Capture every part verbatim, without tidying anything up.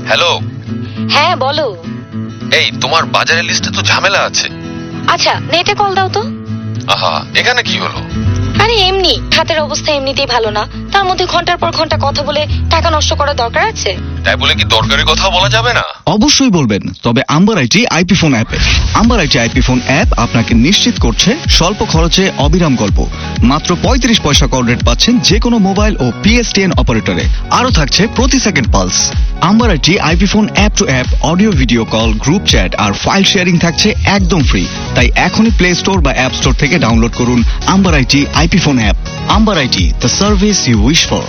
Hello. হ্যাঁ বলো। এই তোমার বাজারের লিস্টে তো ঝামেলা আছে। আচ্ছা নেটে কল দাও তো। আহা, এখানে কি হলো? আরে এমনি, হাতের অবস্থা এমনিতেই ভালো না, তার মধ্যে ঘন্টার পর ঘন্টা কথা বলে টাকা নষ্ট করার দরকার আছে? তাই বলে কি দরকারি কথা বলা যাবে না? অবশ্যই বলবেন, তবে আম্বার আইটি আইপি ফোন অ্যাপে। Amber IT IP phone app আপনাকে নিশ্চিত করছে স্বল্প খরচে অবিরাম গল্প। মাত্র পঁয়ত্রিশ পয়সা কল রেট পাচ্ছেন যে কোনো মোবাইল ও পিএসটিএন অপারেটরে। আরও থাকছে প্রতি second pulse. Amber IT IP phone app two app audio video call, group chat R file sharing থাকছে একদম ফ্রি। তাই এখনই প্লে স্টোর বা অ্যাপ স্টোর থেকে ডাউনলোড করুন amber IT IP phone app. Amber IT, the service you wish for.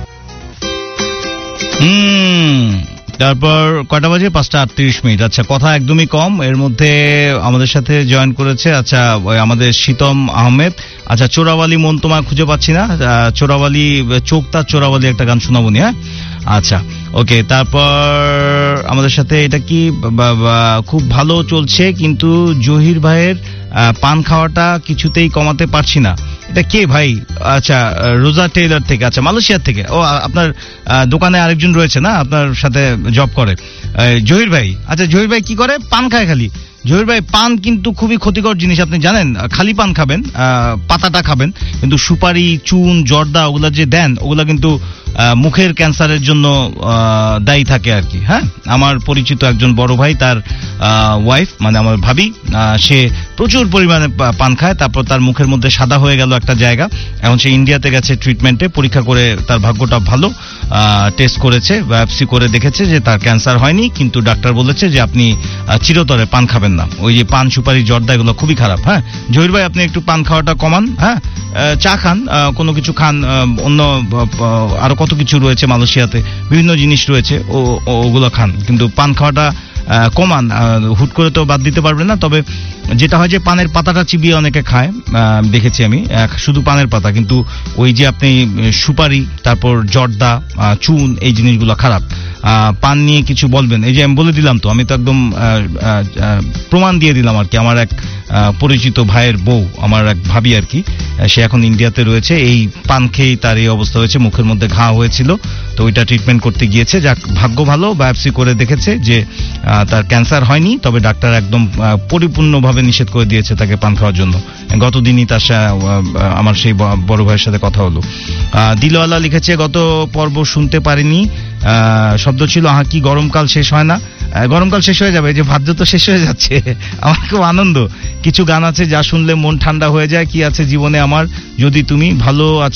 হুম তারপর কটা বাজে? পাঁচটা আটত্রিশ মিনিট। আচ্ছা, কথা একদমই কম। এর মধ্যে আমাদের সাথে জয়েন করেছে আচ্ছা আমাদের শীতম আহমেদ। আচ্ছা, চোরাওয়ালি মন তোমায় খুঁজে পাচ্ছি না। চোরাওয়ালি চোখটা চোরাওয়ালি একটা গান শোনাবো নি। হ্যাঁ আচ্ছা ওকে। তারপর আমাদের সাথে এটা কি খুব ভালো চলছে, কিন্তু জহির ভাইয়ের পান খাওয়াটা কিছুতেই কমাতে পারছি না। এটা কে ভাই? আচ্ছা, রোজা টেইলর থেকে, আচ্ছা মালয়েশিয়ার থেকে। ও আপনার দোকানে আরেকজন রয়েছে না আপনার সাথে জব করে, জহির ভাই। আচ্ছা জহির ভাই কি করে? পান খায় খালি। জহির ভাই, পান কিন্তু খুবই ক্ষতিকর জিনিস, আপনি জানেন। খালি পান খাবেন, পাতাটা খাবেন, কিন্তু সুপারি, চুন, জর্দা ওগুলা যে দেন ওগুলা কিন্তু মুখের ক্যান্সারের জন্য দায়ী থাকে আর কি। হ্যাঁ, আমার পরিচিত একজন বড় ভাই, তার ওয়াইফ মানে আমার ভাবি, সে প্রচুর পরিমাণে পান খায়, তারপর তার মুখের মধ্যে সাদা হয়ে গেল একটা জায়গা। এখন সে ইন্ডিয়াতে গেছে ট্রিটমেন্টে, পরীক্ষা করে তার ভাগ্যটা ভালো, টেস্ট করেছে, বায়োপসি করে দেখেছে যে তার ক্যান্সার হয়নি, কিন্তু ডাক্তার বলেছে যে আপনি চিরতরে পান খাবেন না। ওই যে পান, সুপারি, জর্দা এগুলো খুবই খারাপ। হ্যাঁ জহির ভাই, আপনি একটু পান খাওয়াটা কমান। হ্যাঁ, চা খান, কোনো কিছু খান, অন্য আরো কত কিছু রয়েছে মালয়েশিয়াতে, বিভিন্ন জিনিস রয়েছে, ওগুলো খান, কিন্তু পান খাওয়াটা কমান। হুট করে তো বাদ দিতে পারবেন না। তবে যেটা হয় যে পানের পাতাটা চিবিয়ে অনেকে খায়, দেখেছি আমি, শুধু পানের পাতা, কিন্তু ওই যে আপনি সুপারি, তারপর জর্দা, চুন, এই জিনিসগুলো খারাপ। পান নিয়ে কিছু বলবেন? এই যে আমি বলে দিলাম তো, আমি তো একদম প্রমাণ দিয়ে দিলাম আর কি। আমার এক পরিচিত ভাইয়ের বউ, আমার এক ভাবি আর কি, সে এখন ইন্ডিয়াতে রয়েছে। এই পান খেয়েই তার এই অবস্থা হয়েছে, মুখের মধ্যে ঘা হয়েছিল, তো ওইটা ট্রিটমেন্ট করতে গিয়েছে। যাক, ভাগ্য ভালো, বায়োপসি করে দেখেছে যে তার ক্যান্সার হয়নি, তবে ডাক্তার একদম পরিপূর্ণভাবে নিষেধ করে দিয়েছে তাকে পান খাওয়ার জন্য। গতদিনই তার আমার সেই বড় ভাইয়ের সাথে কথা হলো। দিলওয়ালা লিখেছে, গত পর্ব শুনতে পারিনি, শব্দ ছিল আহা কি গরমকাল শেষ হয় না। গরমকাল শেষ হয়ে যাবে, যে ভাদ্র তো শেষ হয়ে যাচ্ছে। আমার খুব আনন্দ, কিছু গান আছে যা শুনলে মন ঠান্ডা হয়ে যায়। কি আছে জীবনে আমার, যদি তুমি ভালো আছো